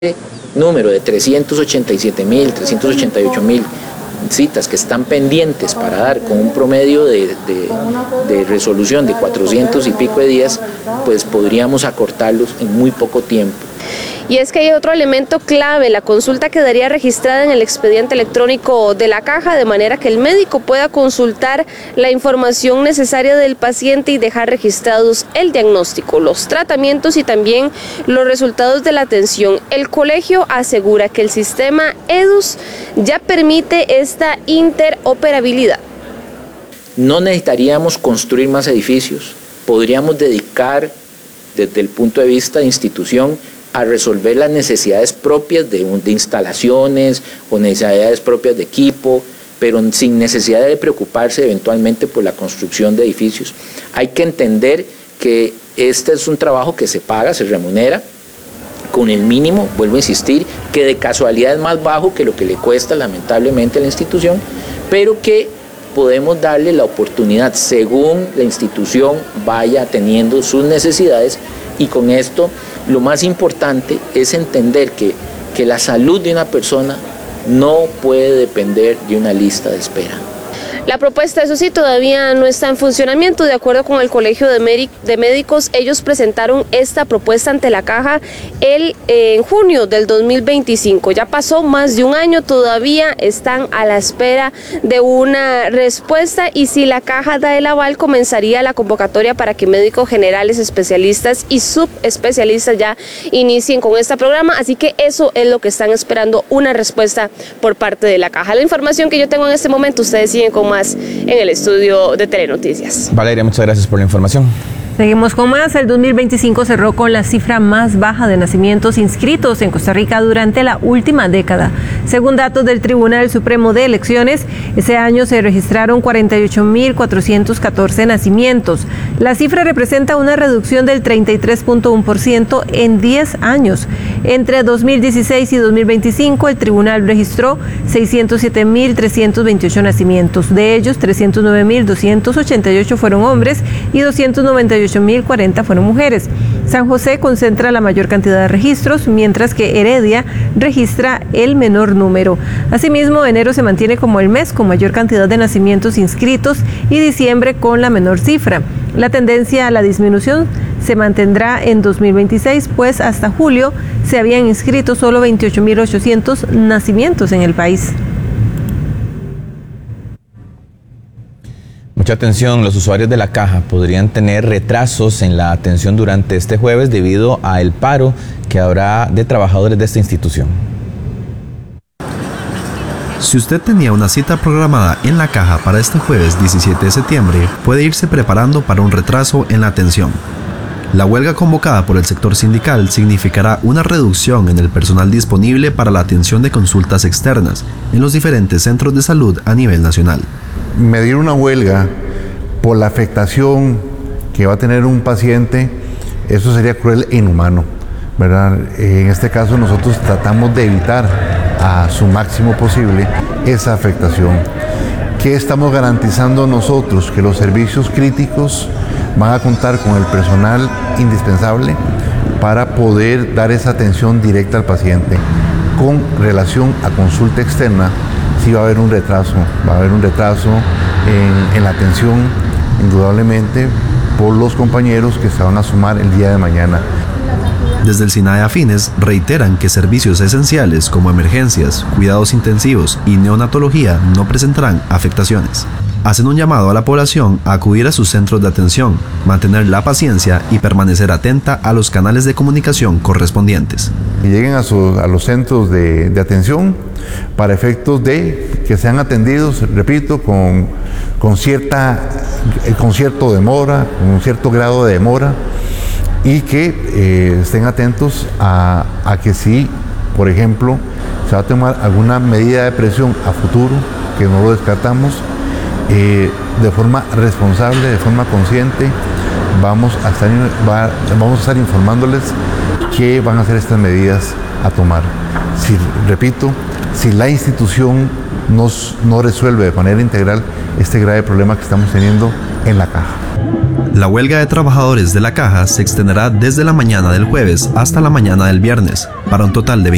número de 387.000, 388.000 citas que están pendientes para dar con un promedio de resolución de 400 y pico de días, pues podríamos acortarlos en muy poco tiempo. Y es que hay otro elemento clave: la consulta quedaría registrada en el expediente electrónico de la caja, de manera que el médico pueda consultar la información necesaria del paciente y dejar registrados el diagnóstico, los tratamientos y también los resultados de la atención. El colegio asegura que el sistema EDUS ya permite esta interoperabilidad. No necesitaríamos construir más edificios, podríamos dedicar desde el punto de vista de institución a resolver las necesidades propias de instalaciones o necesidades propias de equipo, pero sin necesidad de preocuparse eventualmente por la construcción de edificios. Hay que entender que este es un trabajo que se paga, se remunera con el mínimo, vuelvo a insistir, que de casualidad es más bajo que lo que le cuesta lamentablemente a la institución, pero que podemos darle la oportunidad según la institución vaya teniendo sus necesidades. Y con esto lo más importante es entender que la salud de una persona no puede depender de una lista de espera. La propuesta, eso sí, todavía no está en funcionamiento. De acuerdo con el Colegio de Médicos, ellos presentaron esta propuesta ante la caja en junio del 2025. Ya pasó más de un año, todavía están a la espera de una respuesta, y si la caja da el aval, comenzaría la convocatoria para que médicos generales, especialistas y subespecialistas ya inicien con este programa. Así que eso es lo que están esperando, una respuesta por parte de la caja. La información que yo tengo en este momento, ustedes siguen con más en el estudio de Telenoticias. Valeria, muchas gracias por la información. Seguimos con más. El 2025 cerró con la cifra más baja de nacimientos inscritos en Costa Rica durante la última década. Según datos del Tribunal Supremo de Elecciones, ese año se registraron 48.414 nacimientos. La cifra representa una reducción del 33.1% en 10 años. Entre 2016 y 2025, el tribunal registró 607.328 nacimientos. De ellos, 309.288 fueron hombres y 298.040 fueron mujeres. San José concentra la mayor cantidad de registros, mientras que Heredia registra el menor número. Asimismo, enero se mantiene como el mes con mayor cantidad de nacimientos inscritos y diciembre con la menor cifra. La tendencia a la disminución se mantendrá en 2026, pues hasta julio se habían inscrito solo 28.800 nacimientos en el país. Mucha atención, los usuarios de la caja podrían tener retrasos en la atención durante este jueves debido al paro que habrá de trabajadores de esta institución. Si usted tenía una cita programada en la caja para este jueves 17 de septiembre, puede irse preparando para un retraso en la atención. La huelga convocada por el sector sindical significará una reducción en el personal disponible para la atención de consultas externas en los diferentes centros de salud a nivel nacional. Medir una huelga por la afectación que va a tener un paciente, eso sería cruel e inhumano, ¿verdad? En este caso nosotros tratamos de evitar a su máximo posible esa afectación. ¿Qué estamos garantizando nosotros? Que los servicios críticos van a contar con el personal indispensable para poder dar esa atención directa al paciente. Con relación a consulta externa, sí va a haber un retraso, en la atención, indudablemente, por los compañeros que se van a sumar el día de mañana. Desde el SINAE Afines reiteran que servicios esenciales como emergencias, cuidados intensivos y neonatología no presentarán afectaciones. Hacen un llamado a la población a acudir a sus centros de atención, mantener la paciencia y permanecer atenta a los canales de comunicación correspondientes. Y lleguen a los centros de atención para efectos de que sean atendidos, repito, con cierto grado de demora, y que estén atentos a que si, por ejemplo, se va a tomar alguna medida de presión a futuro, que no lo descartamos, de forma responsable, de forma consciente, vamos a estar informándoles qué van a ser estas medidas a tomar. Si la institución no resuelve de manera integral este grave problema que estamos teniendo en la caja. La huelga de trabajadores de la caja se extenderá desde la mañana del jueves hasta la mañana del viernes, para un total de